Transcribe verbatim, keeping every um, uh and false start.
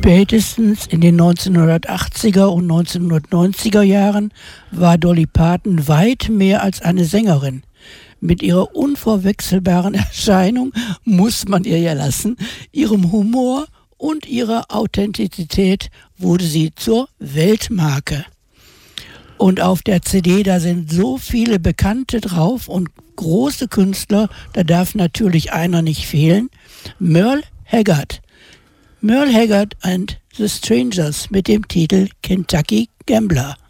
Spätestens in den neunzehnhundertachtziger und neunzehnhundertneunziger Jahren war Dolly Parton weit mehr als eine Sängerin. Mit ihrer unverwechselbaren Erscheinung muss man ihr ja lassen, ihrem Humor und ihrer Authentizität wurde sie zur Weltmarke. Und auf der C D, da sind so viele Bekannte drauf und große Künstler, da darf natürlich einer nicht fehlen. Merle Haggard. Merle Haggard and the Strangers mit dem Titel Kentucky Gambler.